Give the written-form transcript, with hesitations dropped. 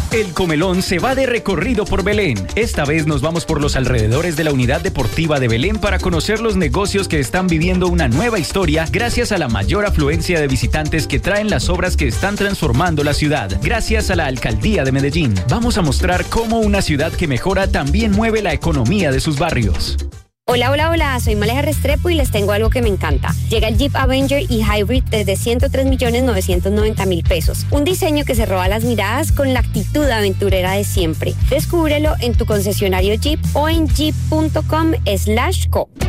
El Comelón se va de recorrido por Belén. Esta vez nos vamos por los alrededores de la Unidad Deportiva de Belén para conocer los negocios que están viviendo una nueva historia gracias a la mayor afluencia de visitantes que traen las obras que están transformando la ciudad. Gracias a la Alcaldía de Medellín. Vamos a mostrar cómo una ciudad que mejora también mueve la economía de sus barrios. Hola, hola, hola, soy Maleja Restrepo y les tengo algo que me encanta. Llega el Jeep Avenger y Hybrid desde 103.990.000 pesos. Un diseño que se roba las miradas con la actitud aventurera de siempre. Descúbrelo en tu concesionario Jeep o en jeep.com/co.